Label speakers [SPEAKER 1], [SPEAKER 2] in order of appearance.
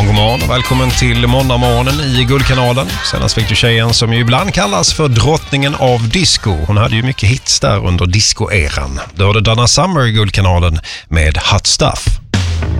[SPEAKER 1] God morgon och välkommen till måndagmorgonen i Guldkanalen. Senast fick du tjejen som ju ibland kallas för drottningen av disco. Hon hade ju mycket hits där under disco-eran. Du hörde Donna Summer i Guldkanalen med Hot Stuff.